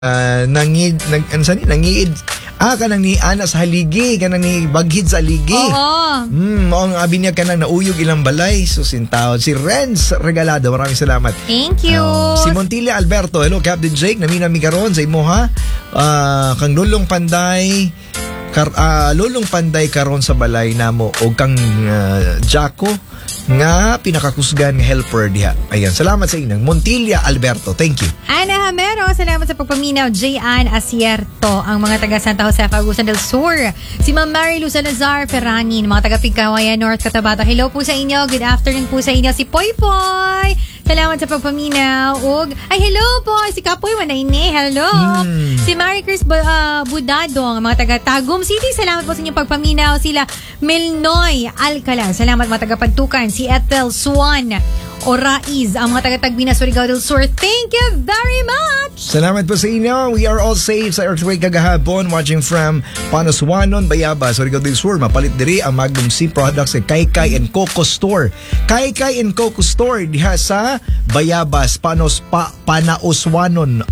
nangid kanang ni ana sa haligi kanang ni baghid sa haligi. Oo. Ang abi niya kanang nauyog ilang balay so sintawon si Renz Regalado, maraming salamat. Thank you. Si Montilla Alberto, hello Captain Jake, nami karon sa imo ha. Kang lulong panday karon sa balay namo o kang Jaco nga pinakakusgan nga helper diha. Ayan, salamat sa inang Montilla Alberto. Thank you. Ana Hamero, salamat sa pagpaminaw. Jayan Asierto, ang mga taga Santa Jose, Agusan del Sur. Si Ma'am Mary Luz Salazar Ferranin, mga taga Pigkawayan North Cotabato. Hello po sa inyo. Good afternoon po sa inyo. Si Poy Poy, salamat sa pagpaminaw. Hello po, si Kapoy Manayne. Hello. Si Mary Chris Budadong, mga taga Tagum City. Salamat po sa inyong pagpaminaw. Sila Milnoy Alcala, salamat mga taga Pagtukan. Si Ethel Swan Oraiz, ang mga taga-Tagbina, Surigao del Sur. Thank you very much! Salamat po sa inyo. We are all safe sa earthquake kagahapon, watching from Panaswanon, Bayabas, Surigao del Sur. Mapalit diri ang Magnum C products sa Kaikai and Coco Store. Kaikai and Coco Store diha sa Bayabas, Panausanon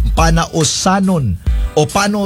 o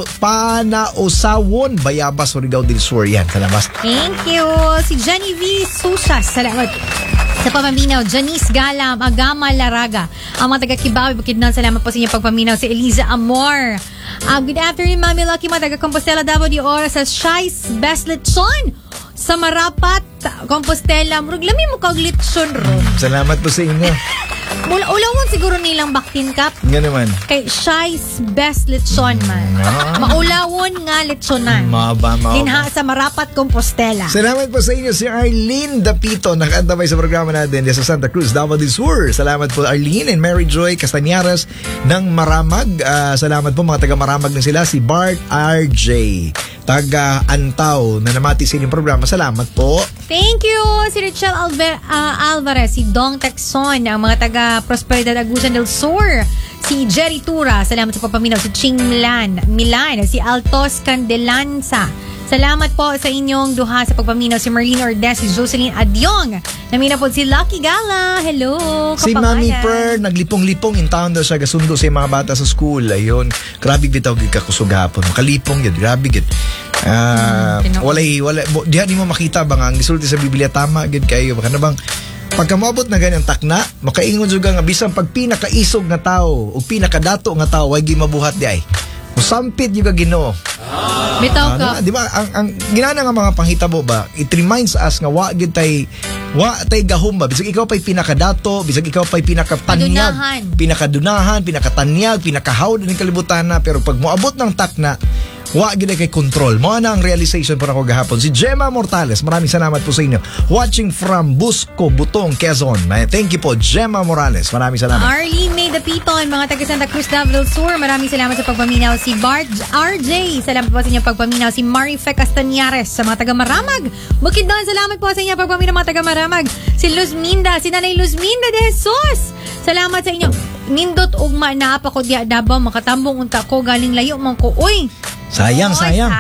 Panausawon, Bayabas, Surigao del Sur. Yan, salamat. Thank you. Si Jenny V. Susas, salamat sa pamaminaw. Janice Galam, Agama Laraga, ang mga taga-Kibawi, Bukidnon, salamat po sa inyong pagpaminaw. Si Eliza Amor, good afternoon Mami Lucky, mga taga-Compostela, Davao de Oro, sa Shice Best Lechon sa Marapat, Compostela. Murag lami mo kag lechon ro. Salamat po sa inyo. Ulawon siguro nilang Baktin Cup. Nga naman. Kay Shice Best Lechon man. Maulawon nga lechonan. Maba. Linha sa Marapat, Compostela. Salamat po sa inyo si Arlene Dapito, nakaantabay sa programa natin sa Santa Cruz, Davao del Sur. Salamat po Arlene and Mary Joy Castañaras ng Maramag. Salamat po mga taga Maramag na sila. Si Bart RJ, taga Antaw, na namati sa inyong programa. Salamat po. Thank you. Si Richelle Alvarez, si Dong Texon, ang mga taga Prosperidad, Agusan del Sur. Si Jerry Tura, salamat sa papaminaw. Si Ching Milan, si Altos Candelanza, salamat po sa inyong duha sa pagpaminaw. Si Marlene Ordes, si Jocelyn Adyong, namina po si Lucky Gala. Hello, si Mami Per, naglipong-lipong in town daw siya, gasundo sa mga bata sa school. Ayun, grabe bitaw gid ka kusog hapon, makalipong gid, grabe gid. Wala diha di mo makita bang ang gisulti sa Biblia tama gid kayo baka na bang pagka moabot na ganyan takna, makaingon juga nga bisan pag pinakaisog nga tao o pinakadato nga tao way gi mabuhat di ay. Musampit juga Ginoo. Bitaw ka. Di ba ang ginana nga mga panghitabo ba, it reminds us nga wa tay gahom ba bisag ikaw pay pinakadato, bisag ikaw pay pinakadunahan, pinakatanyag, pinakahawd ning kalibutan na, pero pag moabot ng takna wa gid kay control. Mo na ang realization para ko gahapon. Si Gemma Mortales, maraming salamat po sa inyo. Watching from Busco, Butong, Quezon. Thank you po, Gemma Morales. Maraming salamat. Arlene May Dapiton, mga taga Santa Cruz, Davao del Sur. Maraming salamat sa pagpaminaw. Si Bart RJ, salamat po sa inyong pagpaminaw. Si Marife Castañares, sa mga taga Maramag. Bukidnon, salamat po sa inyong pagpaminaw, mga taga Maramag. Si Luzminda, si Nanay Luzminda de Jesus, salamat sa inyo. Nindot ugma na pa ko diya Davao, makatambong unta ko galing layo man ko. Uy, Sayang.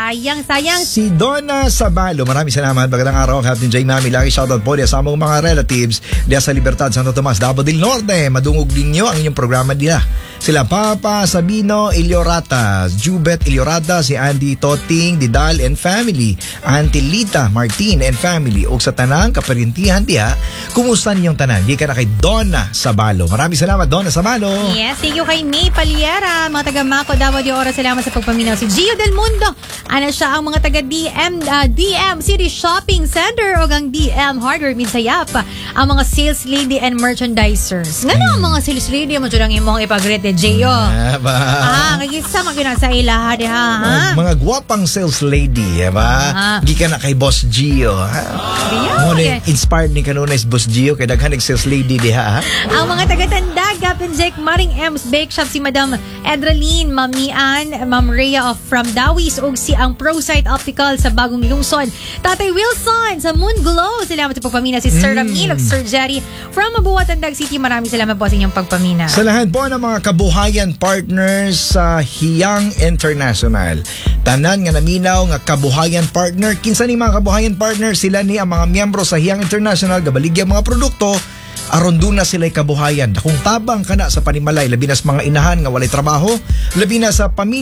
Si Donna Sabalo, maraming salamat. Magandang araw, Captain J. Mami. Lagi shoutout po diya sa among mga relatives diya sa Libertad, Santo Tomas, Davao del Norte. Madungog ninyo ang inyong programa diya. Sila Papa Sabino Iliorata, Jubet Iliorata, si Andy Toting Didal and family, Auntie Lita Martin and family, o sa tanang kaparintihan diya. Kumusta ninyong tanan? Di ka na kay Donna Sabalo. Maraming salamat, Donna Sabalo. Yes, thank you kay May Paliera, mga taga Mako, Davao de Oro. Salamat sa pagpaminaw. Si Gio del Mundo, ano siya ang mga taga DM City Shopping Center o ang DM Hardware Minsayap, ang mga sales lady and merchandisers. Nga ang mga sales lady mo dyan ang imong ipag-rate Gio. Kagisa magina sa ilaha diha, ha? Mga gwapang sales lady, ba? Di ka na kay Boss Gio, ha? Inspired ni kanuna is Boss Gio kay daghan sales lady diha, ha? Ang mga taga-Tandag, Captain Jake, Maring M's Bake Shop, si Madam Edralyn, Ma'am Mian, Ma'am Rhea of from Dawis, ug si ang ProSight Optical sa Bagong Lungsod. Tatay Wilson sa Moon Glow, salamat sa pagpamina. Si Sir Ramil of Sir Jerry from Mabuhat, Tandag City, maraming salamat po sa inyong pagpamina. Sa lahat po ng mga kabuhayan partners sa Hiyang International, tanan nga naminaw nga kabuhayan partner, kinsa ni mga kabuhayan partner, sila ni ang mga miyembro sa Hiyang International, gabaligya mga produkto aron doon na sila'y kabuhayan. Kung tabang ka na sa panimalay, labi na sa mga inahan nga walay trabaho, labi na sa pamilya